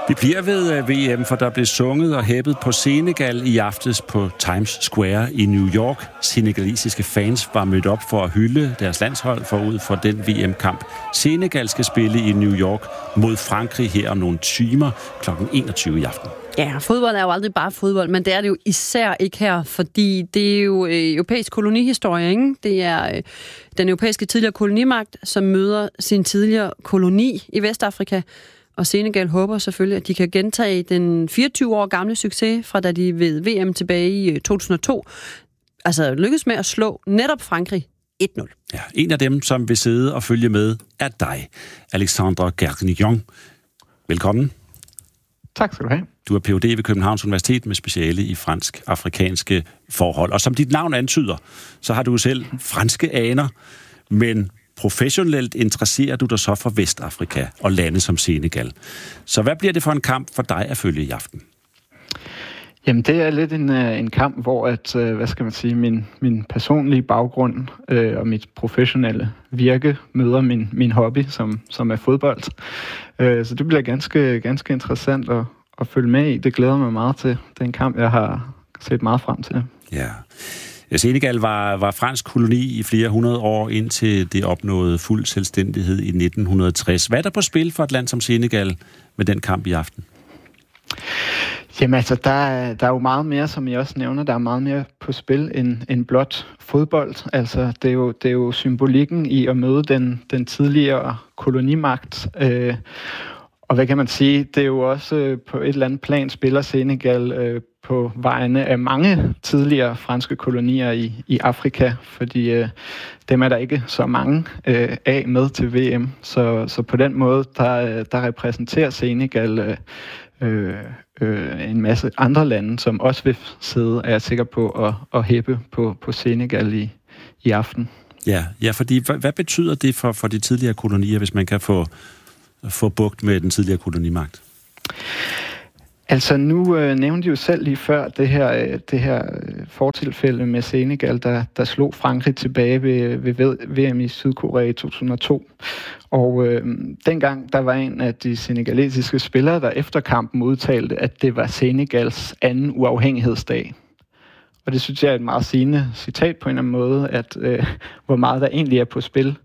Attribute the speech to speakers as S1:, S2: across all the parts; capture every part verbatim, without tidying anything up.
S1: Vi bliver ved V M, for der blev sunget og hæppet på Senegal i aftes på Times Square i New York. Senegalesiske fans var mødt op for at hylde deres landshold forud for den V M-kamp. Senegal skal spille i New York mod Frankrig her om nogle timer klokken enogtyve i aften.
S2: Ja, fodbold er jo aldrig bare fodbold, men det er det jo især ikke her, fordi det er jo europæisk kolonihistorie, ikke? Det er den europæiske tidligere kolonimagt, som møder sin tidligere koloni i Vestafrika. Og Senegal håber selvfølgelig, at de kan gentage den fireogtyve år gamle succes fra da de ved V M tilbage i to tusind og to. Altså lykkedes med at slå netop Frankrig et nul.
S1: Ja, en af dem, som vil sidde og følge med, er dig, Alexandre Gergnion. Velkommen.
S3: Tak skal du have.
S1: Du er P H D ved Københavns Universitet med speciale i fransk-afrikanske forhold. Og som dit navn antyder, så har du selv franske aner, men professionelt interesserer du dig så for Vestafrika og lande som Senegal. Så hvad bliver det for en kamp for dig at følge i aften?
S3: Jamen, det er lidt en, en kamp, hvor at, hvad skal man sige, min, min personlige baggrund øh, og mit professionelle virke møder min, min hobby, som, som er fodbold. Øh, så det bliver ganske, ganske interessant at, at følge med i. Det glæder mig meget til. Det er en kamp, jeg har set meget frem til.
S1: Ja. Senegal var, var fransk koloni i flere hundrede år, indtil det opnåede fuld selvstændighed i nitten tres. Hvad er der på spil for et land som Senegal med den kamp i aften?
S3: Jamen altså, der er, der er jo meget mere, som I også nævner, der er meget mere på spil end, end blot fodbold. Altså, det er jo, det er jo symbolikken i at møde den, den tidligere kolonimagt. Øh, og hvad kan man sige? Det er jo også øh, på et eller andet plan spiller Senegal øh, på vegne af mange tidligere franske kolonier i, i Afrika, fordi øh, dem er der ikke så mange øh, af med til V M. Så, så på den måde, der, der repræsenterer Senegal øh, øh, øh, en masse andre lande, som også vil sidde, er jeg sikker på, at, at hæppe på, på Senegal i, i aften.
S1: Ja, ja, fordi hvad, hvad betyder det for, for de tidligere kolonier, hvis man kan få, få bugt med den tidligere kolonimagt?
S3: Altså nu øh, nævnte de jo selv lige før det her, øh, det her øh, fortilfælde med Senegal, der, der slog Frankrig tilbage ved, ved V M i Sydkorea i to tusind og to. Og øh, dengang der var en af de senegalesiske spillere, der efter kampen udtalte, at det var Senegals anden uafhængighedsdag. Og det synes jeg er et meget sigende citat på en eller anden måde, at øh, hvor meget der egentlig er på spil.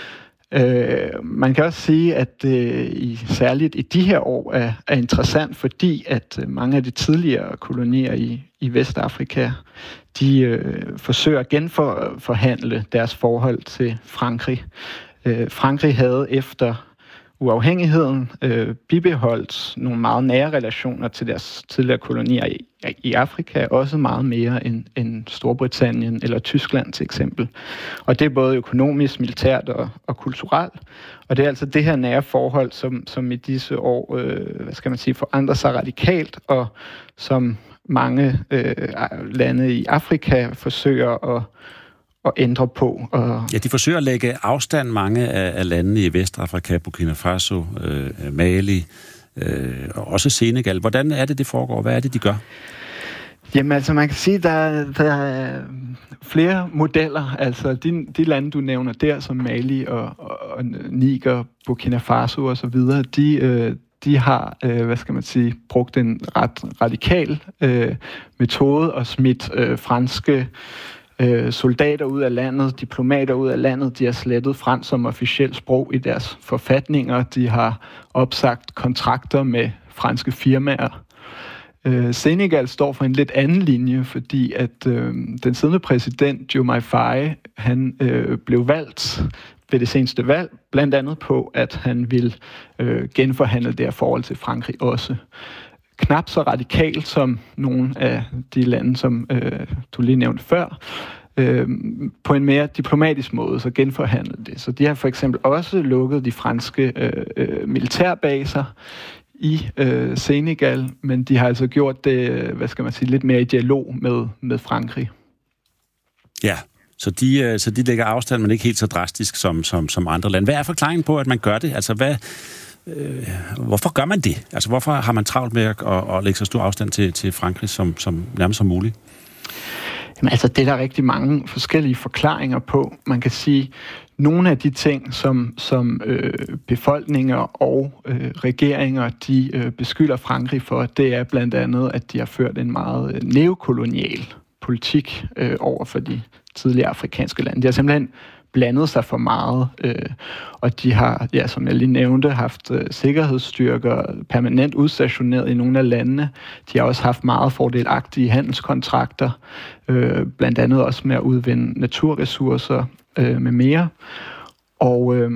S3: Øh, man kan også sige, at øh, i, særligt i de her år er, er interessant, fordi at øh, mange af de tidligere kolonier i, i Vestafrika, de øh, forsøger at genforhandle deres forhold til Frankrig. Øh, Frankrig havde efter uafhængigheden øh, bibeholdt nogle meget nære relationer til deres tidligere kolonier i, i Afrika, også meget mere end, end Storbritannien eller Tyskland til eksempel. Og det er både økonomisk, militært og, og kulturelt. Og det er altså det her nære forhold, som, som i disse år, øh, hvad skal man sige, forandrer sig radikalt, og som mange øh, lande i Afrika forsøger at at ændre på. Og
S1: ja, de forsøger at lægge afstand mange af, af landene i Vestafrika, Burkina Faso, øh, Mali, øh, og også Senegal. Hvordan er det, det foregår? Hvad er det, de gør?
S3: Jamen altså, man kan sige, at der, der er flere modeller. Altså, de, de lande, du nævner der, som Mali og, og Niger, Burkina Faso og så videre, de, øh, de har, øh, hvad skal man sige, brugt en ret radikal øh, metode og smidt øh, franske soldater ud af landet, diplomater ud af landet. De har slettet fransk som officielt sprog i deres forfatninger. De har opsagt kontrakter med franske firmaer. Øh, Senegal står for en lidt anden linje, fordi at øh, den siddende præsident, Diomaye Faye, han øh, blev valgt ved det seneste valg, blandt andet på, at han vil øh, genforhandle det her forhold til Frankrig også. Knap så radikalt som nogle af de lande, som øh, du lige nævnte før, øh, på en mere diplomatisk måde, så genforhandlet det. Så de har for eksempel også lukket de franske øh, øh, militærbaser i øh, Senegal, men de har altså gjort det, hvad skal man sige, lidt mere i dialog med, med Frankrig.
S1: Ja, så de, så de lægger afstand, men ikke helt så drastisk som, som, som andre lande. Hvad er forklaringen på, at man gør det? Altså, hvad... Øh, hvorfor gør man det? Altså, hvorfor har man travlt med at, at, at lægge så stor afstand til, til Frankrig som, som nærmest som muligt?
S3: Jamen, altså, det er der rigtig mange forskellige forklaringer på. Man kan sige, nogle af de ting, som, som øh, befolkninger og øh, regeringer, de øh, beskylder Frankrig for, det er blandt andet, at de har ført en meget øh, neokolonial politik øh, over for de tidligere afrikanske lande. De har simpelthen blandet sig for meget, øh, og de har, ja, som jeg lige nævnte, haft øh, sikkerhedsstyrker permanent udstationeret i nogle af landene. De har også haft meget fordelagtige handelskontrakter, øh, blandt andet også med at udvinde naturressourcer øh, med mere. Og øh,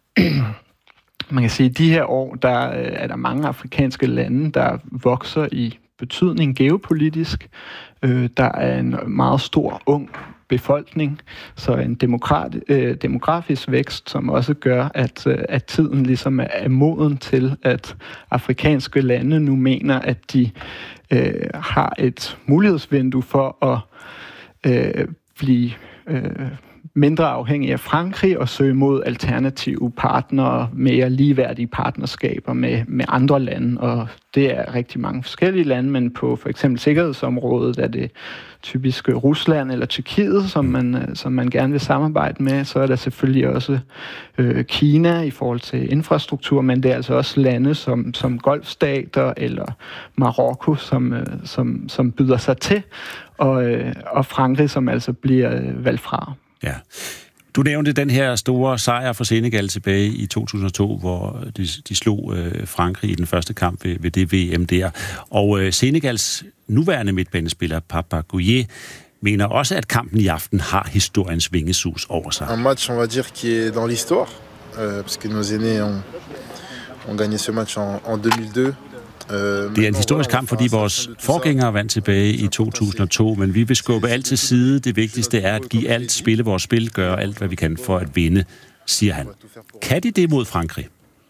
S3: man kan sige, at de her år, der øh, er der mange afrikanske lande, der vokser i betydning geopolitisk. Øh, der er en meget stor, ung befolkning, så en demokrat, øh, demografisk vækst, som også gør, at, øh, at tiden ligesom er, er moden til, at afrikanske lande nu mener, at de øh, har et mulighedsvindue for at øh, blive øh, mindre afhængige af Frankrig og søge mod alternative partnere, mere ligeværdige partnerskaber med, med andre lande. Og det er rigtig mange forskellige lande, men på for eksempel sikkerhedsområdet er det typisk Rusland eller Tyrkiet, som man, som man gerne vil samarbejde med. Så er der selvfølgelig også øh, Kina i forhold til infrastruktur, men det er altså også lande som, som Golfstater eller Marokko, som, øh, som, som byder sig til, og, øh, og Frankrig, som altså bliver øh, valgt fra.
S1: Ja. Du nævnte den her store sejr for Senegal tilbage i to tusind og to, hvor de, de slog øh, Frankrig i den første kamp ved, ved det V M der. Og øh, Senegals nuværende midtbanespiller, Papa Gueye, mener også, at kampen i aften har historiens vingesus over sig.
S4: Un match, on va dire, qui est dans l'histoire, euh, parce que nos aînés ont, ont gagné ce match en, en deux mille deux.
S1: Det er en historisk kamp, fordi vores forgængere vandt tilbage i to tusind og to, men vi vil skubbe alt til side. Det vigtigste er at give alt, spille vores spil, gøre alt, hvad vi kan for at vinde, siger han. Kan de det mod Frankrig?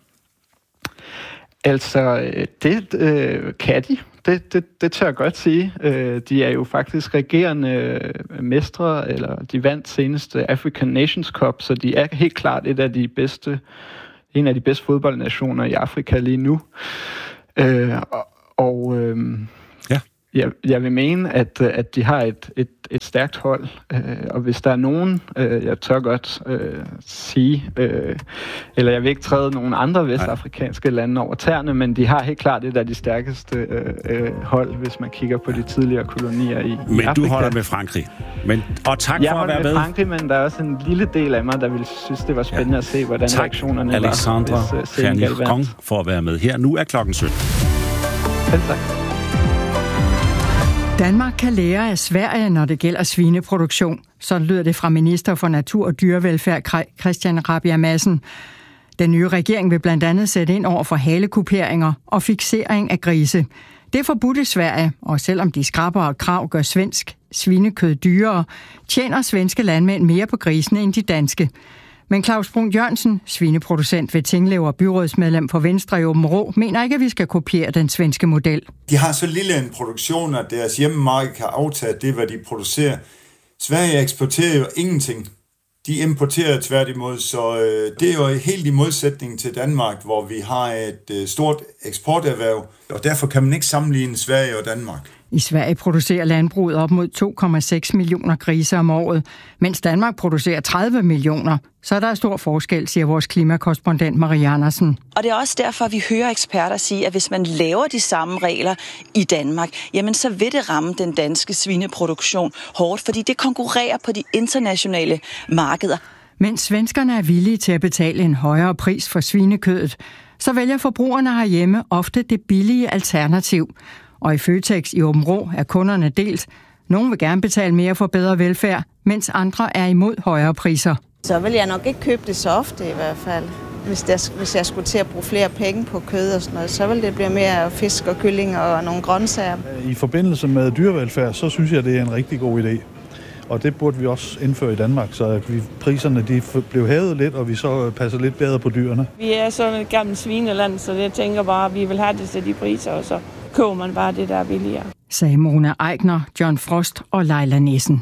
S3: Altså, det øh, kan de. Det, det, det tør jeg godt sige. De er jo faktisk regerende mestre, eller de vandt seneste African Nations Cup, så de er helt klart et af de bedste, en af de bedste fodboldnationer i Afrika lige nu. Øh, og og øh, ja. jeg, jeg vil mene, at, at de har et, et, et stærkt hold, øh, og hvis der er nogen, øh, jeg tør godt øh, sige, øh, eller jeg vil ikke træde nogen andre vestafrikanske lande over tæerne, men de har helt klart et af de stærkeste øh, øh, hold, hvis man kigger på de tidligere kolonier i, i
S1: Men
S3: Afrika.
S1: du holder med Frankrig. Men, og tak
S3: jeg
S1: for at være med.
S3: Jeg holder med Frankrig, men der er også en lille del af mig, der vil synes, det var spændende ja. at se, hvordan tak, reaktionerne
S1: Alexandre
S3: var, hvis uh, Senegal vandt.
S1: For at være med her. Nu er klokken sytten.
S3: Selv tak.
S5: Danmark kan lære af Sverige, når det gælder svineproduktion. Så lyder det fra minister for natur og dyrevelfærd Christian Rabjerg Madsen. Den nye regering vil blandt andet sætte ind over for halekuperinger og fiksering af grise. Det er forbudt i Sverige, og selvom de skrappere krav gør svensk svinekød dyrere, tjener svenske landmænd mere på grisene end de danske. Men Claus Brun Jørgensen, svineproducent ved Tinglev og byrådsmedlem for Venstre i Aabenraa, mener ikke, at vi skal kopiere den svenske model.
S6: De har så lille en produktion, at deres hjemmemarked kan aftage det, hvad de producerer. Sverige eksporterer jo ingenting. De importerer tværtimod, så øh, det er jo helt i modsætning til Danmark, hvor vi har et øh, stort eksporterhverv, og derfor kan man ikke sammenligne Sverige og Danmark.
S5: I Sverige producerer landbruget op mod to komma seks millioner grise om året, mens Danmark producerer tredive millioner. Så der er stor forskel, siger vores klimakorrespondent Marie Andersen.
S7: Og det er også derfor, vi hører eksperter sige, at hvis man laver de samme regler i Danmark, jamen så vil det ramme den danske svineproduktion hårdt, fordi det konkurrerer på de internationale markeder.
S5: Mens svenskerne er villige til at betale en højere pris for svinekødet, så vælger forbrugerne herhjemme ofte det billige alternativ. Og i Føtex i Aabenraa er kunderne delt. Nogle vil gerne betale mere for bedre velfærd, mens andre er imod højere priser.
S8: Så vil jeg nok ikke købe det så ofte i hvert fald. Hvis, der, hvis jeg skulle til at bruge flere penge på kød og sådan noget, så vil det blive mere fisk og kylling og nogle grøntsager.
S9: I forbindelse med dyrevelfærd, så synes jeg, det er en rigtig god idé. Og det burde vi også indføre i Danmark, så at vi, priserne de blev hævet lidt, og vi så passer lidt bedre på dyrene.
S10: Vi er sådan et gammelt svineland, så jeg tænker bare, at vi vil have det til de priser, og så køber man bare det, der er billigere.
S5: Sagde Mona Eikner, John Frost og Leila Nissen.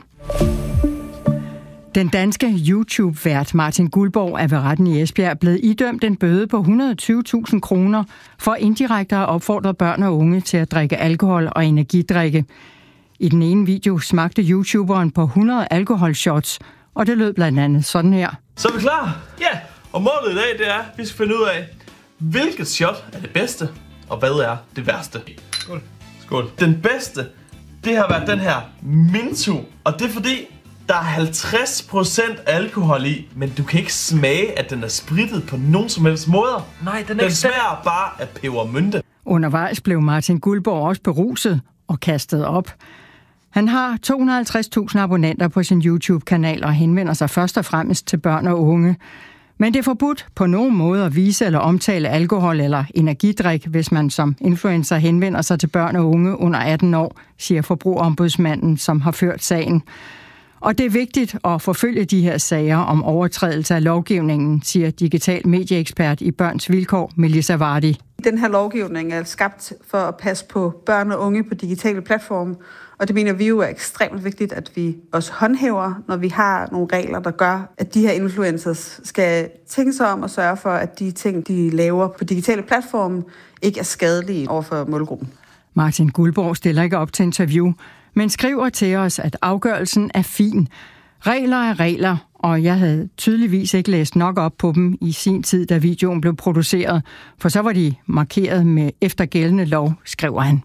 S5: Den danske YouTube-vært Martin Guldborg er ved retten i Esbjerg blevet idømt en bøde på et hundrede og tyve tusind kroner for indirekte at opfordre børn og unge til at drikke alkohol og energidrikke. I den ene video smagte YouTuberen på hundrede alkoholshots Og det lød blandt andet sådan her.
S11: Så er vi klar? Ja, og målet i dag, det er, at vi skal finde ud af, hvilket shot er det bedste, og hvad er det værste. Skål. Skål. Den bedste, det har været den her Mintu, og det er fordi, der er halvtreds procent alkohol i, men du kan ikke smage, at den er sprittet på nogen som helst måder. Nej, den, er den smager bare af pebermynte.
S5: Undervejs blev Martin Guldborg også beruset og kastet op. Han har to hundrede og halvtreds tusind abonnenter på sin YouTube-kanal og henvender sig først og fremmest til børn og unge. Men det er forbudt på nogen måde at vise eller omtale alkohol eller energidrik, hvis man som influencer henvender sig til børn og unge under atten år, siger Forbrugerombudsmanden, som har ført sagen. Og det er vigtigt at forfølge de her sager om overtrædelse af lovgivningen, siger digital medieekspert i Børns Vilkår, Melissa Vardy.
S12: Den her lovgivning er skabt for at passe på børn og unge på digitale platforme, og det mener vi jo er ekstremt vigtigt, at vi også håndhæver, når vi har nogle regler, der gør, at de her influencers skal tænke sig om og sørge for, at de ting, de laver på digitale platforme, ikke er skadelige overfor målgruppen.
S5: Martin Guldborg stiller ikke op til interview, men skriver til os, at afgørelsen er fin. Regler er regler, og jeg havde tydeligvis ikke læst nok op på dem i sin tid, da videoen blev produceret, for så var de markeret med eftergældende lov, skriver han.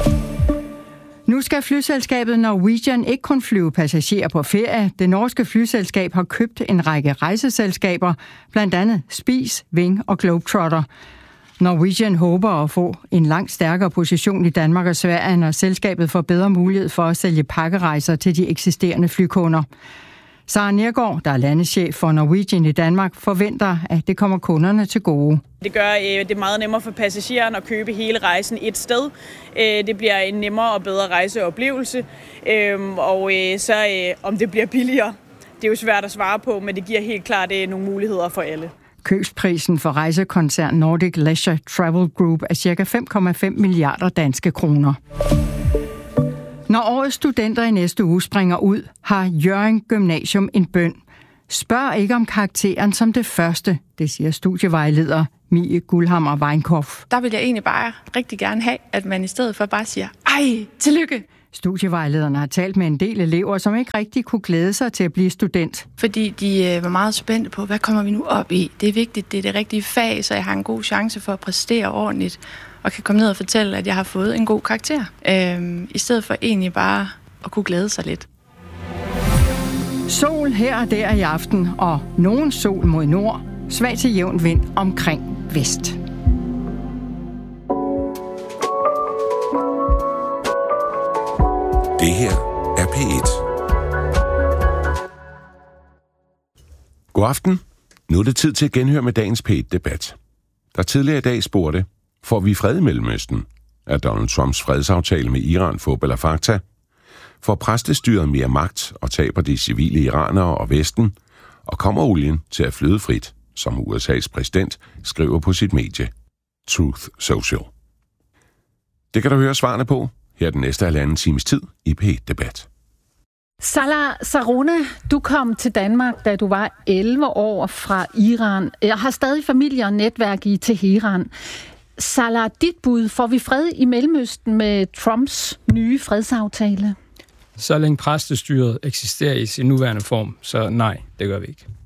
S5: Nu skal flyselskabet Norwegian ikke kun flyve passagerer på ferie. Det norske flyselskab har købt en række rejseselskaber, blandt andet Spis, Ving og Globetrotter. Norwegian håber at få en langt stærkere position i Danmark og Sverige, når selskabet får bedre mulighed for at sælge pakkerejser til de eksisterende flykunder. Sara Nergård, der er landeschef for Norwegian i Danmark, forventer, at det kommer kunderne til gode.
S13: Det gør det meget nemmere for passageren at købe hele rejsen et sted. Det bliver en nemmere og bedre rejseoplevelse, og så om det bliver billigere, det er jo svært at svare på, men det giver helt klart nogle muligheder for alle.
S5: Købsprisen for rejsekoncern Nordic Leisure Travel Group er ca. fem komma fem milliarder danske kroner. Når årets studenter i næste uge springer ud, har Hjørring Gymnasium en bøn. Spørg ikke om karakteren som det første, det siger studievejleder Mie Guldhammer Weinkoff.
S14: Der vil jeg egentlig bare rigtig gerne have, at man i stedet for bare siger, ej, tillykke.
S5: Studievejlederne har talt med en del elever, som ikke rigtig kunne glæde sig til at blive student.
S14: Fordi de øh, var meget spændte på, hvad kommer vi nu op i? Det er vigtigt, det er det rigtige fag, så jeg har en god chance for at præstere ordentligt, og kan komme ned og fortælle, at jeg har fået en god karakter. Øh, I stedet for egentlig bare at kunne glæde sig lidt.
S5: Sol her og der i aften, og nogen sol mod nord, svag til jævn vind omkring vest.
S15: Det her er P et. God aften. Nu er det tid til at genhøre med dagens P et-debat. Der tidligere i dag spurgte, får vi fred i Mellemøsten? Er Donald Trumps fredsaftale med Iran fup eller fakta? Får præstestyret mere magt og taber de civile iranere og Vesten? Og kommer olien til at flyde frit, som U S A's præsident skriver på sit medie Truth Social? Det kan du høre svarene på her den næste halvanden times tid i P et-debat.
S16: Salah Sarona, du kom til Danmark, da du var elleve år fra Iran. Jeg har stadig familie og netværk i Teheran. Salah, dit bud, får vi fred i Mellemøsten med Trumps nye fredsaftale?
S17: Så længe præstestyret eksisterer i sin nuværende form, så nej, det gør vi ikke.